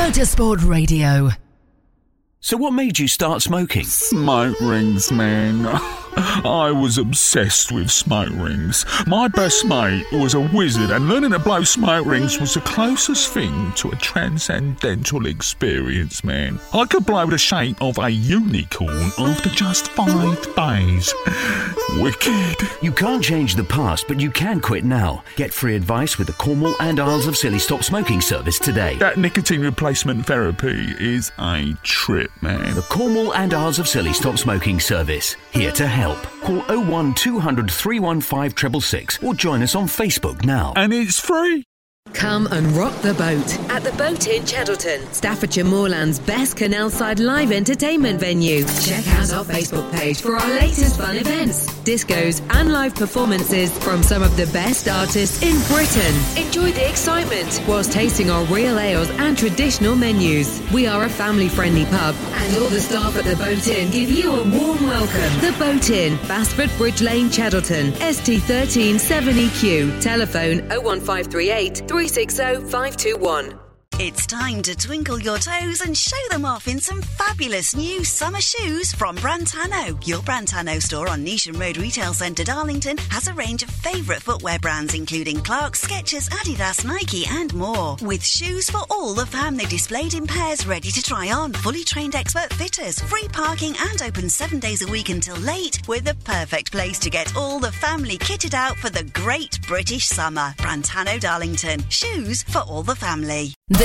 Motorsport Radio. So what made you start smoking? Smoke rings, man. I was obsessed with smoke rings. My best mate was a wizard, and learning to blow smoke rings was the closest thing to a transcendental experience, man. I could blow the shape of a unicorn after just 5 days. Wicked. You can't change the past, but you can quit now. Get free advice with the Cornwall and Isles of Scilly Stop Smoking service today. That nicotine replacement therapy is a trip, man. The Cornwall and Isles of Scilly Stop Smoking service. Here to help. Call 01200 315 666 or join us on Facebook now. And it's free. Come and rock the boat at the Boat in Cheddleton, Staffordshire Moorland's best canal-side live entertainment venue. Check out our Facebook page for our latest fun events, discos and live performances from some of the best artists in Britain. Enjoy the excitement whilst tasting our real ales and traditional menus. We are a family-friendly pub and all the staff at the Boat Inn give you a warm welcome. The Boat Inn, Basford Bridge Lane, Cheddleton, ST13 7EQ. Telephone 01538 360 521. It's time to twinkle your toes and show them off in some fabulous new summer shoes from Brantano. Your Brantano store on Neasham Road Retail Centre, Darlington, has a range of favourite footwear brands including Clarks, Skechers, Adidas, Nike and more. With shoes for all the family displayed in pairs ready to try on. Fully trained expert fitters, free parking and open 7 days a week until late. We're the perfect place to get all the family kitted out for the great British summer. Brantano, Darlington. Shoes for all the family.